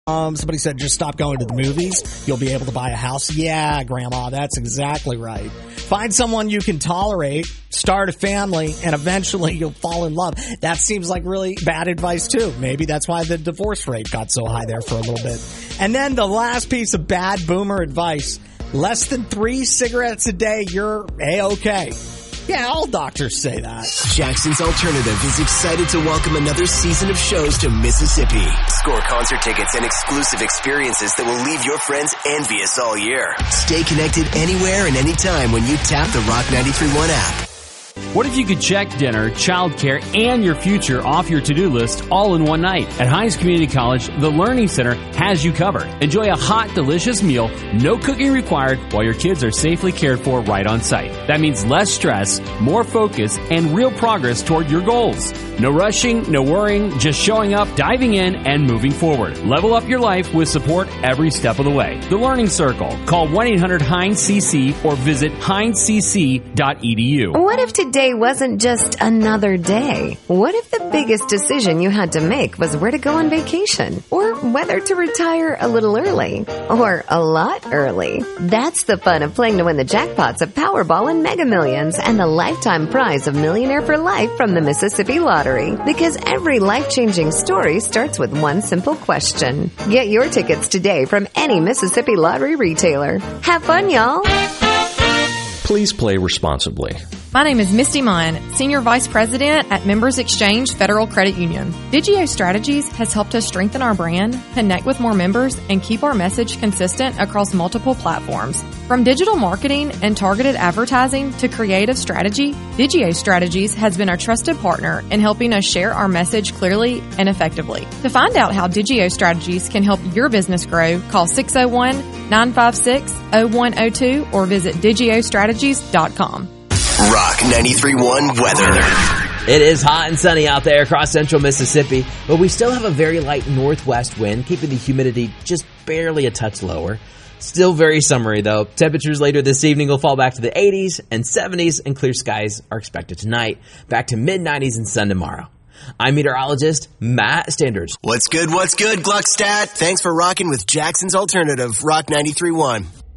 Somebody said just stop going to the movies. You'll be able to buy a house. Yeah, Grandma, that's exactly right. Find someone you can tolerate, start a family, and eventually you'll fall in love. That seems like really bad advice, too. Maybe that's why the divorce rate got so high there for a little bit. And then the last piece of bad boomer advice, less than 3 cigarettes a day, you're A-okay. Yeah, all doctors say that. Jackson's Alternative is excited to welcome another season of shows to Mississippi. Score concert tickets and exclusive experiences that will leave your friends envious all year. Stay connected anywhere and anytime when you tap the Rock 93.1 app. What if you could check dinner, childcare, and your future off your to-do list all in one night? At Hines Community College, the Learning Center has you covered. Enjoy a hot, delicious meal, no cooking required, while your kids are safely cared for right on site. That means less stress, more focus, and real progress toward your goals. No rushing, no worrying, just showing up, diving in, and moving forward. Level up your life with support every step of the way. The Learning Circle. Call 1-800-HINES-CC or visit hinescc.edu. What if today wasn't just another day? What if the biggest decision you had to make was where to go on vacation? Or whether to retire a little early? Or a lot early? That's the fun of playing to win the jackpots of Powerball and Mega Millions and the lifetime prize of Millionaire for Life from the Mississippi Lottery. Because every life-changing story starts with one simple question. Get your tickets today from any Mississippi Lottery retailer. Have fun, y'all! Please play responsibly. My name is Misty Munn, Senior Vice President at Members Exchange Federal Credit Union. Digio Strategies has helped us strengthen our brand, connect with more members, and keep our message consistent across multiple platforms. From digital marketing and targeted advertising to creative strategy, Digio Strategies has been our trusted partner in helping us share our message clearly and effectively. To find out how Digio Strategies can help your business grow, call 601-956-0102 or visit digiostrategies.com. Rock 93.1 weather. It is hot and sunny out there across central Mississippi, but we still have a very light northwest wind, keeping the humidity just barely a touch lower. Still very summery, though. Temperatures later this evening will fall back to the 80s and 70s, and clear skies are expected tonight. Back to mid-90s and sun tomorrow. I'm meteorologist Matt Standards. What's good, Gluckstadt? Thanks for rocking with Jackson's Alternative, Rock 93.1.